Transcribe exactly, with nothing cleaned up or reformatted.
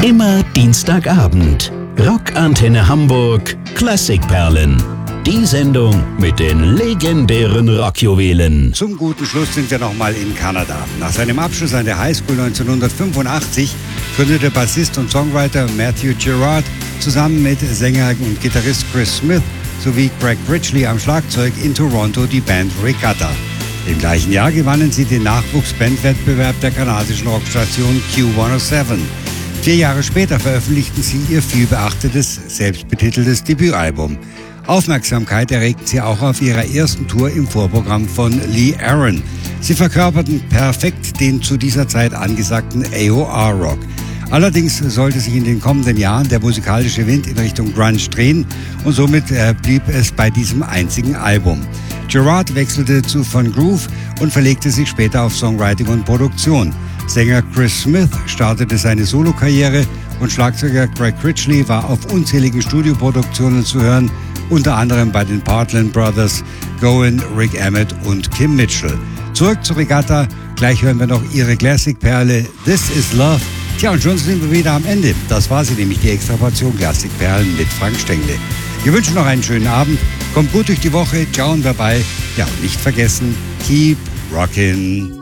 Immer Dienstagabend. Rockantenne Hamburg Klassikperlen. Die Sendung mit den legendären Rockjuwelen. Zum guten Schluss sind wir nochmal in Kanada. Nach seinem Abschluss an der Highschool neunzehnhundertfünfundachtzig gründete Bassist und Songwriter Matthew Gerard zusammen mit Sänger und Gitarrist Chris Smith sowie Greg Ridgely am Schlagzeug in Toronto die Band Regatta. Im gleichen Jahr gewannen sie den Nachwuchsbandwettbewerb der kanadischen Rockstation Q hundertsieben. Vier Jahre später veröffentlichten sie ihr vielbeachtetes, selbstbetiteltes Debütalbum. Aufmerksamkeit erregten sie auch auf ihrer ersten Tour im Vorprogramm von Lee Aaron. Sie verkörperten perfekt den zu dieser Zeit angesagten A O R-Rock. Allerdings sollte sich in den kommenden Jahren der musikalische Wind in Richtung Grunge drehen und somit äh, blieb es bei diesem einzigen Album. Gerard wechselte zu Von Groove und verlegte sich später auf Songwriting und Produktion. Sänger Chris Smith startete seine Solokarriere und Schlagzeuger Greg Ridgely war auf unzähligen Studioproduktionen zu hören, unter anderem bei den Partland Brothers, Gowan, Rick Emmett und Kim Mitchell. Zurück zu Regatta, gleich hören wir noch ihre Klassikperle This Is Love. Tja, und schon sind wir wieder am Ende. Das war sie nämlich, die Extraportion Klassikperlen mit Frank Stengele. Wir wünschen noch einen schönen Abend, kommt gut durch die Woche, ciao und bye bye. Ja, und nicht vergessen, keep rockin'.